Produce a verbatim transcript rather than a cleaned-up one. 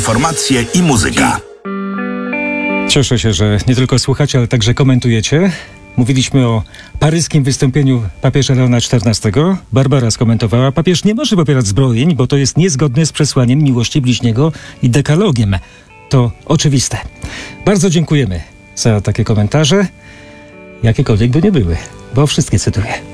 informacje i muzyka. Cieszę się, że nie tylko słuchacie, ale także komentujecie. Mówiliśmy o paryskim wystąpieniu papieża Leona czternastego. Barbara skomentowała: papież nie może popierać zbrojeń, bo to jest niezgodne z przesłaniem miłości bliźniego i dekalogiem. To oczywiste. Bardzo dziękujemy za takie komentarze, jakiekolwiek by nie były, bo wszystkie cytuję.